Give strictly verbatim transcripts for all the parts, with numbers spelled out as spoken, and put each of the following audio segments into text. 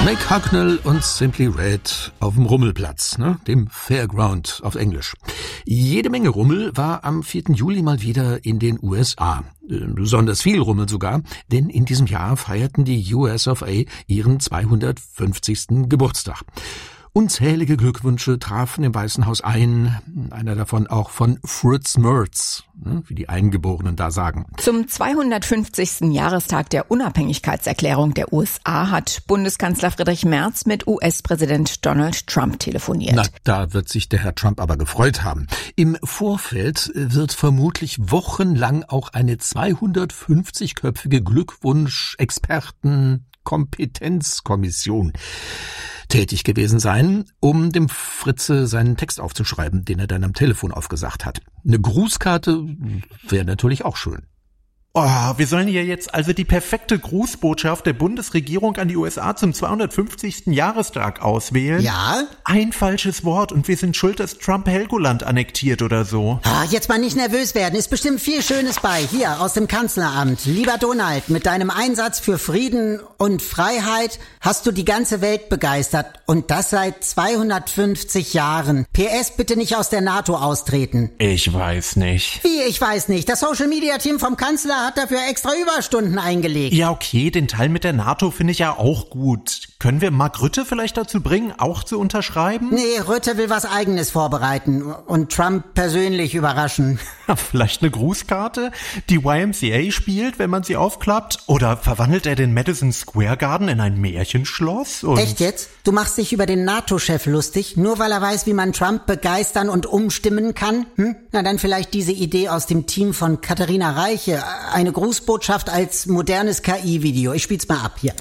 Mick Hucknall und Simply Red auf dem Rummelplatz, ne, dem Fairground auf Englisch. Jede Menge Rummel war am vierten Juli mal wieder in den U S A. Besonders viel Rummel sogar, denn in diesem Jahr feierten die U S of A ihren zweihundertfünfzigsten Geburtstag. Unzählige Glückwünsche trafen im Weißen Haus ein, einer davon auch von Fritz Merz, wie die Eingeborenen da sagen. Zum zweihundertfünfzigsten Jahrestag der Unabhängigkeitserklärung der U S A hat Bundeskanzler Friedrich Merz mit U S-Präsident Donald Trump telefoniert. Na, da wird sich der Herr Trump aber gefreut haben. Im Vorfeld wird vermutlich wochenlang auch eine zweihundertfünfzigköpfige Glückwunsch-Experten- Kompetenzkommission tätig gewesen sein, um dem Fritze seinen Text aufzuschreiben, den er dann am Telefon aufgesagt hat. Eine Grußkarte wäre natürlich auch schön. Oh, wir sollen hier jetzt also die perfekte Grußbotschaft der Bundesregierung an die U S A zum zweihundertfünfzigsten Jahrestag auswählen? Ja? Ein falsches Wort und wir sind schuld, dass Trump Helgoland annektiert oder so. Ah, jetzt mal nicht nervös werden, ist bestimmt viel Schönes bei. Hier, aus dem Kanzleramt. Lieber Donald, mit deinem Einsatz für Frieden und Freiheit hast du die ganze Welt begeistert. Und das seit zweihundertfünfzig Jahren. P S, bitte nicht aus der NATO austreten. Ich weiß nicht. Wie, ich weiß nicht? Das Social-Media-Team vom Kanzler hat dafür extra Überstunden eingelegt. Ja, okay, den Teil mit der NATO finde ich ja auch gut. Können wir Mark Rutte vielleicht dazu bringen, auch zu unterschreiben? Nee, Rutte will was Eigenes vorbereiten und Trump persönlich überraschen. Vielleicht eine Grußkarte, die Y M C A spielt, wenn man sie aufklappt? Oder verwandelt er den Madison Square Garden in ein Märchenschloss? Und Echt jetzt? Du machst dich über den NATO-Chef lustig, nur weil er weiß, wie man Trump begeistern und umstimmen kann? Hm? Na dann vielleicht diese Idee aus dem Team von Katharina Reiche. Eine Grußbotschaft als modernes K I-Video. Ich spiel's mal ab hier.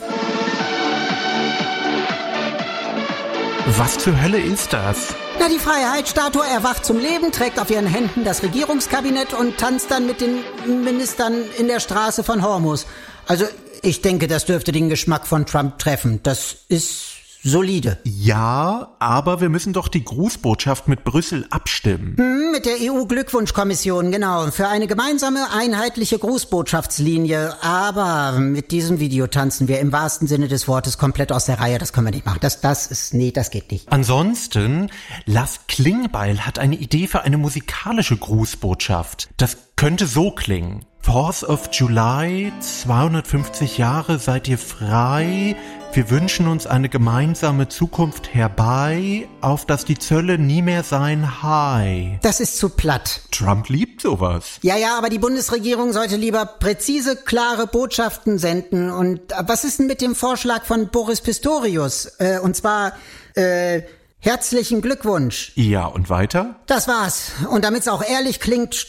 Was zur Hölle ist das? Na, die Freiheitsstatue erwacht zum Leben, trägt auf ihren Händen das Regierungskabinett und tanzt dann mit den Ministern in der Straße von Hormuz. Also, ich denke, das dürfte den Geschmack von Trump treffen. Das ist solide. Ja, aber wir müssen doch die Grußbotschaft mit Brüssel abstimmen. Hm, mit der E U-Glückwunschkommission, genau. Für eine gemeinsame, einheitliche Grußbotschaftslinie. Aber mit diesem Video tanzen wir im wahrsten Sinne des Wortes komplett aus der Reihe. Das können wir nicht machen. Das, das ist, nee, das geht nicht. Ansonsten, Lars Klingbeil hat eine Idee für eine musikalische Grußbotschaft. Das könnte so klingen. Fourth of July, zweihundertfünfzig Jahre seid ihr frei. Wir wünschen uns eine gemeinsame Zukunft herbei, auf dass die Zölle nie mehr sein High. Das ist zu platt. Trump liebt sowas. Ja, ja, aber die Bundesregierung sollte lieber präzise, klare Botschaften senden. Und was ist denn mit dem Vorschlag von Boris Pistorius? Äh, und zwar, äh, herzlichen Glückwunsch. Ja, und weiter? Das war's. Und damit's auch ehrlich klingt,